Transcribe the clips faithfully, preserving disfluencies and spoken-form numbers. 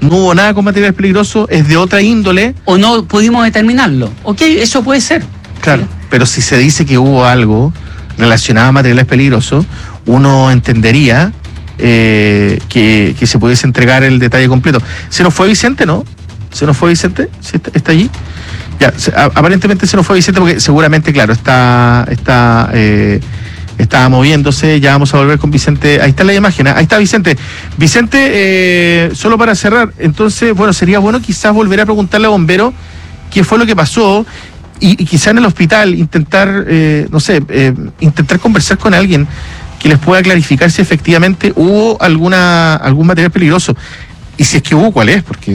no hubo nada con materiales peligrosos, es de otra índole. O no pudimos determinarlo. Ok, eso puede ser. Claro, ¿sí? Pero si se dice que hubo algo relacionado a materiales peligrosos, uno entendería eh, que, que se pudiese entregar el detalle completo. ¿Se nos fue Vicente, no? ¿Se nos fue Vicente? ¿Sí está, está allí? Ya, se, a, aparentemente se nos fue Vicente porque seguramente, claro, está... está eh, estaba moviéndose, ya vamos a volver con Vicente. Ahí está la imagen, ahí está Vicente. Vicente, eh, solo para cerrar, entonces, bueno, sería bueno quizás volver a preguntarle a bomberos qué fue lo que pasó y, y quizás en el hospital intentar, eh, no sé, eh, intentar conversar con alguien que les pueda clarificar si efectivamente hubo alguna algún material peligroso. Y si es que hubo, ¿cuál es? Porque...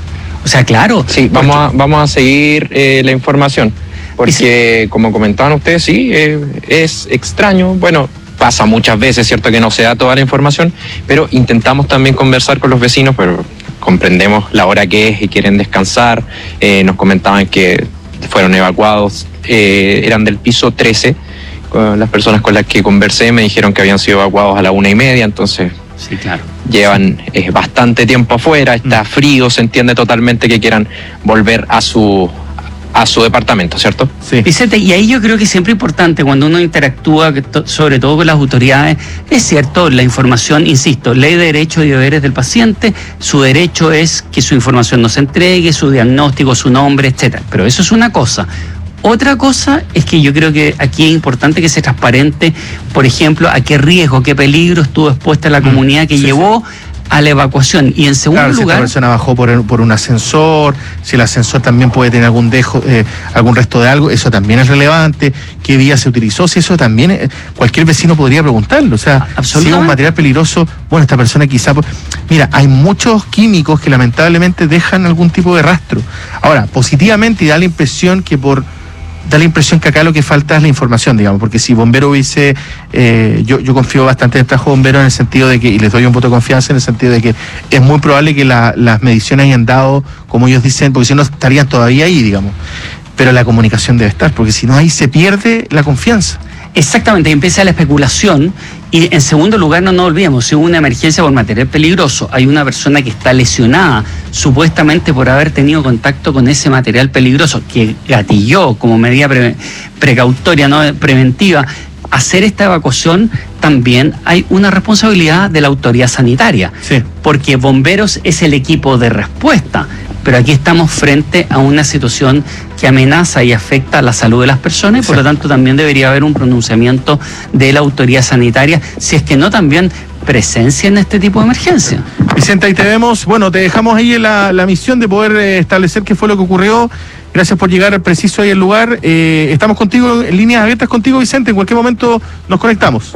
O sea, claro. Sí, vamos a, vamos a seguir eh, la información. Porque, como comentaban ustedes, sí, eh, es extraño. Bueno, pasa muchas veces, ¿cierto?, que no se da toda la información, pero intentamos también conversar con los vecinos, pero comprendemos la hora que es y quieren descansar. Eh, nos comentaban que fueron evacuados, eh, eran del piso trece. Con las personas con las que conversé me dijeron que habían sido evacuados a la una y media, entonces... Sí, claro. Llevan eh, bastante tiempo afuera, está frío, se entiende totalmente que quieran volver a su... a su departamento, ¿cierto? Sí. Vicente, y ahí yo creo que siempre es importante cuando uno interactúa, sobre todo con las autoridades, es cierto, la información, insisto, ley de derechos y deberes del paciente, su derecho es que su información no se entregue, su diagnóstico, su nombre, etcétera. Pero eso es una cosa. Otra cosa es que yo creo que aquí es importante que sea transparente, por ejemplo, a qué riesgo, qué peligro estuvo expuesta la comunidad que sí, llevó sí. a la evacuación. Y en segundo claro, lugar... si esta persona bajó por, por un ascensor, si el ascensor también puede tener algún dejo, eh, algún resto de algo, eso también es relevante. ¿Qué vía se utilizó? Si eso también, eh, cualquier vecino podría preguntarlo. O sea, si es un material peligroso, bueno, esta persona quizá... Mira, hay muchos químicos que lamentablemente dejan algún tipo de rastro. Ahora, positivamente, y da la impresión que por... da la impresión que acá lo que falta es la información, digamos, porque si Bombero hubiese, eh, yo, yo confío bastante en el trabajo de Bombero en el sentido de que, y les doy un voto de confianza en el sentido de que es muy probable que la, las mediciones hayan dado, como ellos dicen, porque si no estarían todavía ahí, digamos, pero la comunicación debe estar, porque si no ahí se pierde la confianza. Exactamente, y empieza la especulación. Y en segundo lugar, no nos olvidemos, si hubo una emergencia por material peligroso, hay una persona que está lesionada, supuestamente por haber tenido contacto con ese material peligroso, que gatilló como medida pre precautoria, no preventiva, hacer esta evacuación, también hay una responsabilidad de la autoridad sanitaria. Sí. Porque bomberos es el equipo de respuesta, pero aquí estamos frente a una situación que amenaza y afecta a la salud de las personas y por sí. lo tanto también debería haber un pronunciamiento de la autoridad sanitaria, si es que no también presencia en este tipo de emergencia. Vicente, ahí te vemos. Bueno, te dejamos ahí la, la misión de poder eh, establecer qué fue lo que ocurrió. Gracias por llegar preciso ahí al lugar. Eh, estamos contigo, en líneas abiertas contigo, Vicente. En cualquier momento nos conectamos.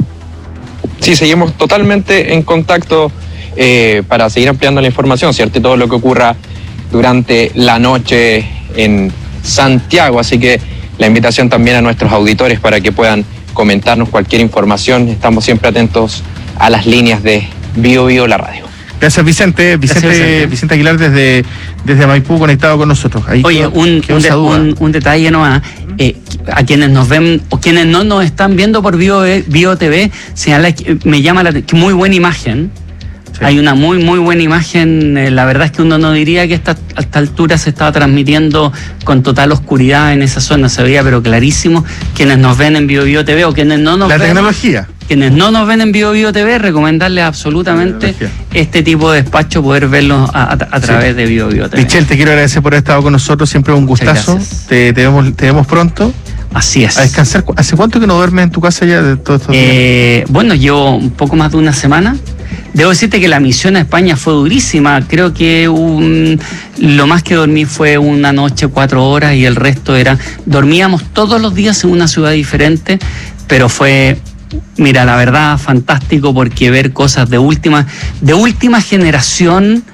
Sí, seguimos totalmente en contacto eh, para seguir ampliando la información, ¿cierto? Y todo lo que ocurra durante la noche en Santiago. Así que la invitación también a nuestros auditores para que puedan comentarnos cualquier información. Estamos siempre atentos a las líneas de Bio Bio, la radio. Gracias, Vicente. Vicente, Gracias, Vicente. Vicente Aguilar desde, desde Maipú conectado con nosotros. Ahí Oye, quedó, un, quedó un, de, un, un detalle nomás. Eh, a quienes nos ven o quienes no nos están viendo por Bio, Bio T V, señala que me llama la que muy buena imagen. Sí. Hay una muy, muy buena imagen. Eh, la verdad es que uno no diría que esta, a esta altura se estaba transmitiendo con total oscuridad en esa zona. Se veía, pero clarísimo. Quienes nos ven en Bio Bio T V o quienes no nos la ven... La tecnología. Quienes no nos ven en Bio Bio T V, recomendarles absolutamente este tipo de despacho, poder verlo a, a, a través sí. de Bio Bio T V. Michelle, te quiero agradecer por haber estado con nosotros. Siempre un gustazo. Te, te, vemos, te vemos pronto. Así es. A descansar. ¿Hace cuánto que no duermes en tu casa ya de todos estos eh, días? Bueno, llevo un poco más de una semana. Debo decirte que la misión a España fue durísima. Creo que un, lo más que dormí fue una noche, cuatro horas, y el resto era... Dormíamos todos los días en una ciudad diferente, pero fue... Mira, la verdad, fantástico, porque ver cosas de última, de última generación,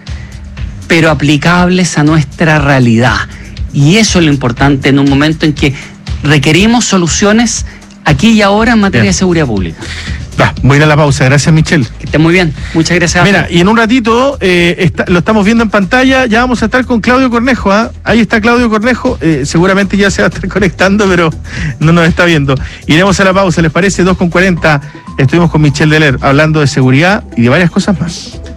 pero aplicables a nuestra realidad. Y eso es lo importante en un momento en que requerimos soluciones aquí y ahora en materia bien. de seguridad pública. Va, voy a ir a la pausa. Gracias, Michelle. Que esté muy bien. Muchas gracias. Mira, y en un ratito, eh, está, lo estamos viendo en pantalla, ya vamos a estar con Claudio Cornejo. ¿eh? Ahí está Claudio Cornejo. Eh, seguramente ya se va a estar conectando, pero no nos está viendo. Iremos a la pausa, ¿les parece? dos con cuarenta. Estuvimos con Michelle Deler hablando de seguridad y de varias cosas más.